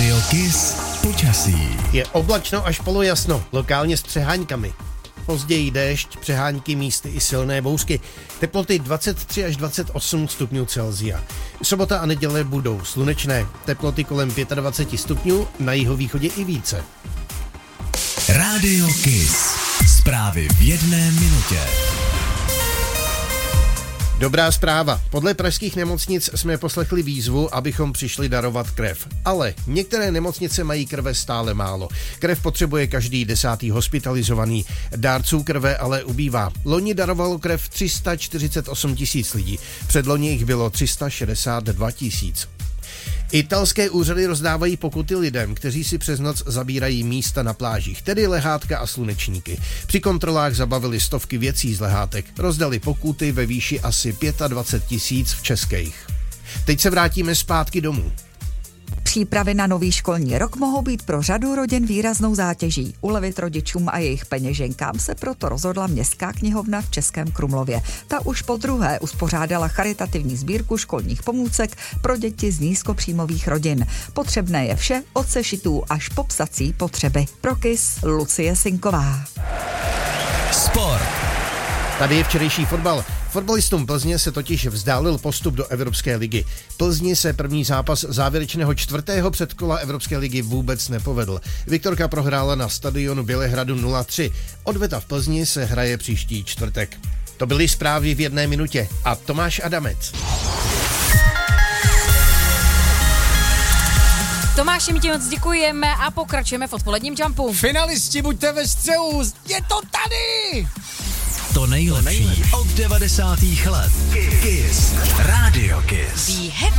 Rádio Kiss počasí. Je oblačno až polojasno, lokálně s přeháňkami. Později déšť, přehánky, místy i silné bouřky. Teploty 23 až 28 stupňů Celsia. Sobota a neděle budou slunečné. Teploty kolem 25 stupňů, na jihovýchodě i více. Rádio Kiss. Zprávy v jedné minutě. Dobrá zpráva. Podle pražských nemocnic jsme poslechli výzvu, abychom přišli darovat krev. Ale některé nemocnice mají krve stále málo. Krev potřebuje každý 10. hospitalizovaný. Dárců krve ale ubývá. Loni darovalo krev 348 000 lidí. Předloni jich bylo 362 000. Italské úřady rozdávají pokuty lidem, kteří si přes noc zabírají místa na plážích, tedy lehátka a slunečníky. Při kontrolách zabavili stovky věcí z lehátek. Rozdali pokuty ve výši asi 25 000 v českých. Teď se vrátíme zpátky domů. Přípravy na nový školní rok mohou být pro řadu rodin výraznou zátěží. Ulevit rodičům a jejich peněženkám se proto rozhodla Městská knihovna v Českém Krumlově. Ta už podruhé uspořádala charitativní sbírku školních pomůcek pro děti z nízkopříjmových rodin. Potřebné je vše od sešitů až po psací potřeby. Pro Kiss Lucie Sinková. Sport. Tady je včerejší fotbal. Fotbalistům Plzně se totiž vzdálil postup do Evropské ligy. Plzni se první zápas závěrečného 4. předkola Evropské ligy vůbec nepovedl. Viktorka prohrála na stadionu Bělehradu 0-3. Odveta v Plzni se hraje příští čtvrtek. To byly zprávy v jedné minutě a Tomáš Adamec. Tomáši, my ti moc děkujeme a pokračujeme v odpoledním jumpu. Finalisti, buďte ve střehu, je to tady! To nejlepší od 90. let. Kiss. Rádio Kiss. Be happy.